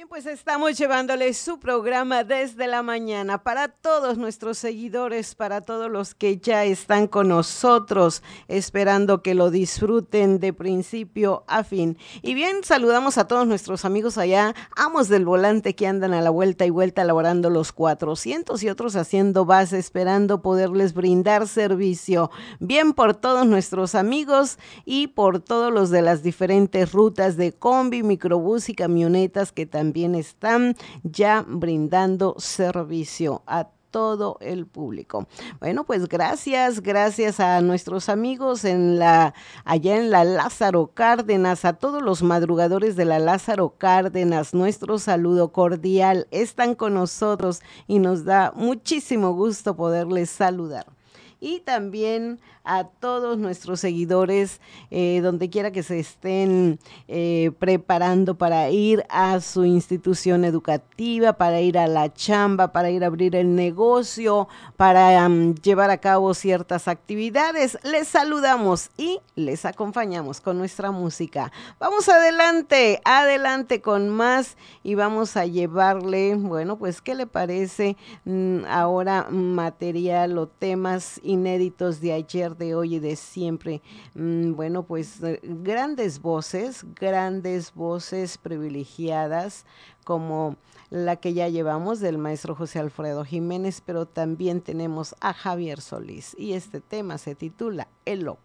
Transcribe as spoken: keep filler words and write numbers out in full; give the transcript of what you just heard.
Bien, pues estamos llevándoles su programa desde la mañana para todos nuestros seguidores, para todos los que ya están con nosotros, esperando que lo disfruten de principio a fin. Y bien, saludamos a todos nuestros amigos allá, amos del volante que andan a la vuelta y vuelta elaborando los cuatrocientos y otros haciendo base, esperando poderles brindar servicio. Bien por todos nuestros amigos y por todos los de las diferentes rutas de combi, microbús y camionetas que también están ya brindando servicio a todo el público. Bueno, pues gracias, gracias a nuestros amigos en la, allá en la Lázaro Cárdenas, a todos los madrugadores de la Lázaro Cárdenas, nuestro saludo cordial, están con nosotros y nos da muchísimo gusto poderles saludar. Y también a todos nuestros seguidores, eh, donde quiera que se estén eh, preparando para ir a su institución educativa, para ir a la chamba, para ir a abrir el negocio, para um, llevar a cabo ciertas actividades. Les saludamos y les acompañamos con nuestra música. Vamos adelante, adelante con más y vamos a llevarle, bueno, pues, ¿qué le parece mm, ahora material o temas inéditos de ayer, de hoy y de siempre? Mm, bueno, pues eh, grandes voces, grandes voces privilegiadas como la que ya llevamos del maestro José Alfredo Jiménez, pero también tenemos a Javier Solís y este tema se titula El Loco.